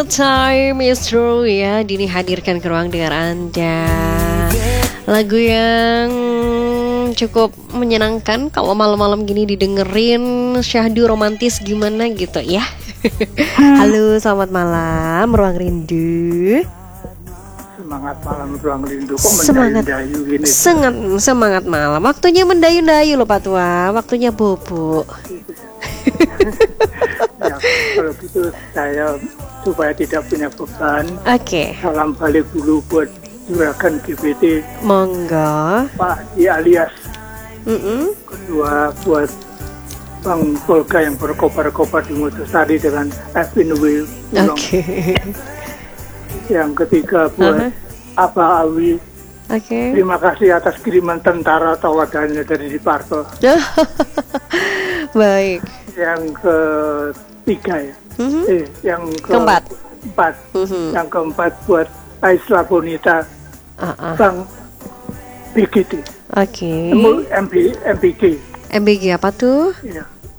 Time is true ya, Dini hadirkan ke ruang dengar Anda. Lagu yang cukup menyenangkan kalau malam-malam gini didengerin. Syahdu romantis gimana gitu ya. Halo, selamat malam Ruang Rindu. Semangat malam Ruang Rindu. Kok Semangat, mendayu-dayu gini? semangat malam. Waktunya mendayu-dayu loh Pak Tua. Waktunya bobo. Ya, kalau gitu saya supaya tidak punya beban. Oke. Salam balik dulu buat juragan GPT Monggo. Pak Haji alias. Kedua buat Bang Volga yang berkobar-kobar di Mojosari dengan FNW Ulong. Oke. Yang ketiga buat Abah Awi. Oke. Terima kasih atas kiriman tentara tawadannya dari Diparto. Baik. Yang ketiga ya. Yang Keempat. Yang keempat buat Aisla Bonita, Bang BGT. Oke. MBG. MBG apa tuh? Ya.